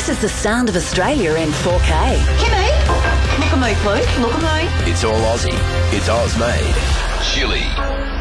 This is the sound of Australia in 4K. Kimmy, look at me, please. Look at me. It's all Aussie. It's Oz made. Chili.